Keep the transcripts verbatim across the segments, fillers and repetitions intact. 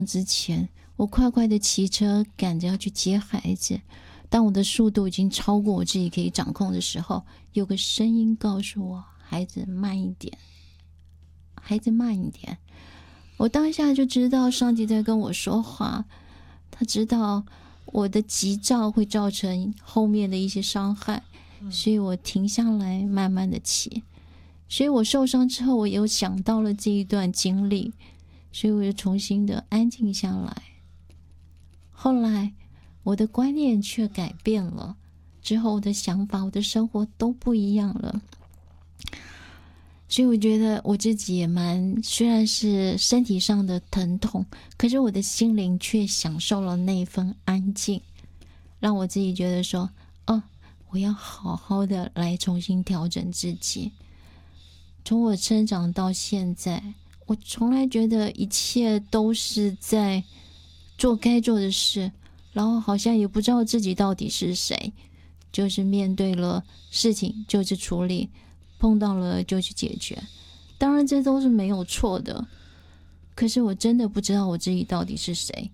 之前，我快快的骑车赶着要去接孩子，当我的速度已经超过我自己可以掌控的时候，有个声音告诉我，孩子慢一点，孩子慢一点。我当下就知道上帝在跟我说话，他知道我的急躁会造成后面的一些伤害，所以我停下来慢慢的骑。所以我受伤之后，我又想到了这一段经历，所以我就重新的安静下来。后来我的观念却改变了，之后我的想法，我的生活都不一样了。所以我觉得我自己也蛮，虽然是身体上的疼痛，可是我的心灵却享受了那份安静，让我自己觉得说，哦，我要好好的来重新调整自己。从我成长到现在，我从来觉得一切都是在做该做的事，然后好像也不知道自己到底是谁，就是面对了事情就去处理，碰到了就去解决。当然这都是没有错的，可是我真的不知道我自己到底是谁。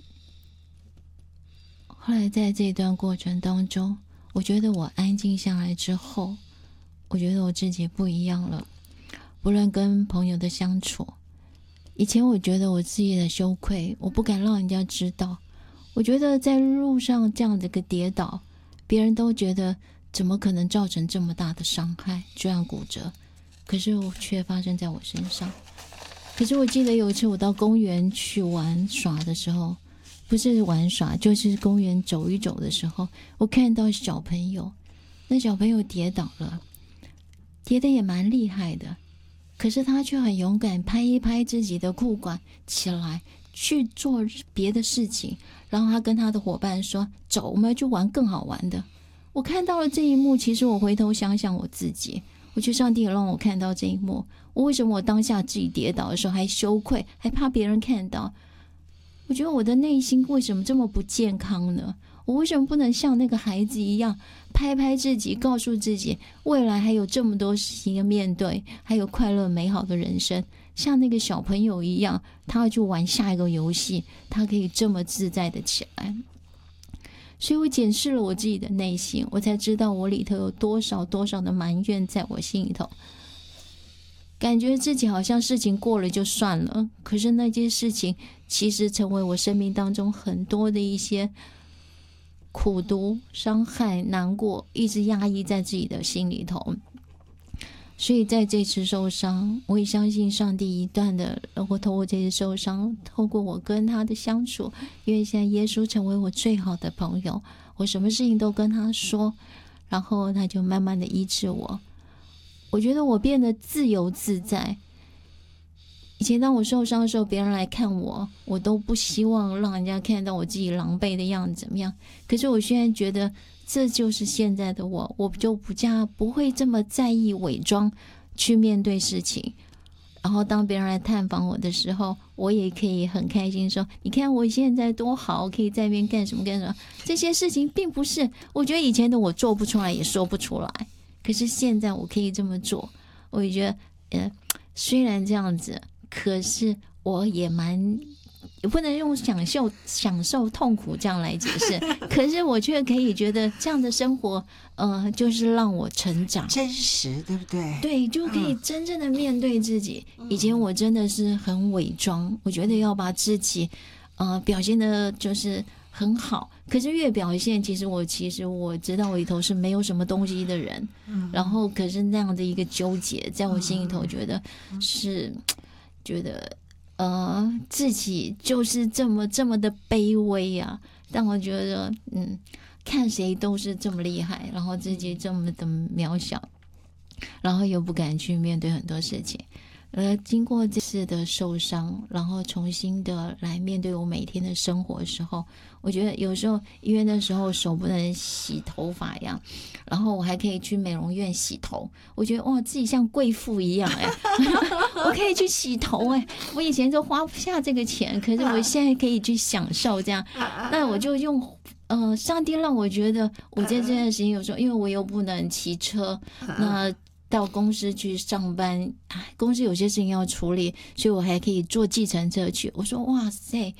后来在这段过程当中，我觉得我安静下来之后，我觉得我自己不一样了。不论跟朋友的相处，以前我觉得我自己的羞愧，我不敢让人家知道。我觉得在路上这样的一个跌倒，别人都觉得怎么可能造成这么大的伤害，这样骨折，可是我却发生在我身上。可是我记得有一次我到公园去玩耍的时候，不是玩耍，就是公园走一走的时候，我看到小朋友，那小朋友跌倒了，跌得也蛮厉害的，可是他却很勇敢，拍一拍自己的裤管起来去做别的事情，然后他跟他的伙伴说，走，我们去玩更好玩的。我看到了这一幕，其实我回头想想我自己，我觉得上帝也让我看到这一幕。我为什么我当下自己跌倒的时候还羞愧，还怕别人看到？我觉得我的内心为什么这么不健康呢？我为什么不能像那个孩子一样拍拍自己，告诉自己未来还有这么多事情要面对，还有快乐美好的人生，像那个小朋友一样，他要去玩下一个游戏，他可以这么自在的起来。所以我检视了我自己的内心，我才知道我里头有多少多少的埋怨在我心里头，感觉自己好像事情过了就算了，可是那件事情其实成为我生命当中很多的一些苦毒、伤害、难过，一直压抑在自己的心里头。所以在这次受伤，我也相信上帝一段的能够透过这次受伤，透过我跟他的相处，因为现在耶稣成为我最好的朋友，我什么事情都跟他说，然后他就慢慢的医治我。我觉得我变得自由自在。以前当我受伤的时候，别人来看我，我都不希望让人家看到我自己狼狈的样子怎么样。可是我现在觉得这就是现在的我，我就不加不会这么在意伪装去面对事情。然后当别人来探访我的时候，我也可以很开心说，你看我现在多好，可以在那边干什么干什么。这些事情并不是我觉得以前的我做不出来也说不出来，可是现在我可以这么做。我也觉得呃，虽然这样子，可是我也蛮也不能用享受享受痛苦这样来解释，可是我却可以觉得这样的生活呃，就是让我成长真实，对不对？ 对，就可以真正的面对自己。嗯、以前我真的是很伪装，我觉得要把自己呃表现的就是很好，可是越表现，其实我其实我知道我里头是没有什么东西的人，嗯、然后可是那样的一个纠结在我心里头，觉得是、嗯、觉得呃自己就是这么这么的卑微啊，但我觉得嗯看谁都是这么厉害，然后自己这么的渺小，然后又不敢去面对很多事情。呃，经过这次的受伤，然后重新的来面对我每天的生活的时候，我觉得有时候因为那时候手不能洗头发呀，然后我还可以去美容院洗头，我觉得哇，自己像贵妇一样哎、欸，我可以去洗头哎、欸，我以前都花不下这个钱，可是我现在可以去享受这样，那我就用。呃，上帝让我觉得我在这段时间有时候，因为我又不能骑车，那到公司去上班，公司有些事情要处理，所以我还可以坐计程车去。我说哇塞，